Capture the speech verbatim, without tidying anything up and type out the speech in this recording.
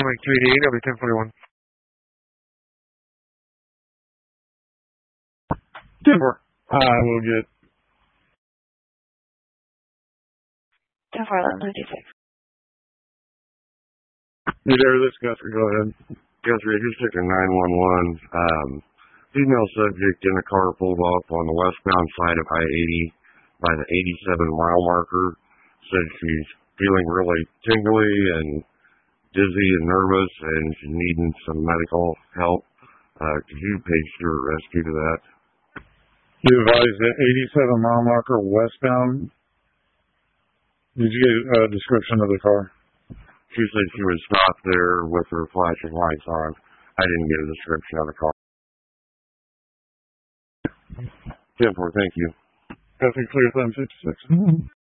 Mike two eighty-eight, I'll be ten forty-one. ten four. I will get. ten four, eleven fifty-six. You there, this Guthrie, go ahead. Guthrie, just took a nine one one. Um, female subject in a car pulled off on the westbound side of I eighty by the eighty-seven mile marker. Said she's feeling really tingly and dizzy and nervous and she's needing some medical help. Uh, could you page your rescue to that? You advised at eighty-seven mile marker westbound. Did you get a description of the car? She said she was stopped there with her flashing lights on. I didn't get a description of the car. ten four, thank you. Guthrie, clear, seven fifty-six.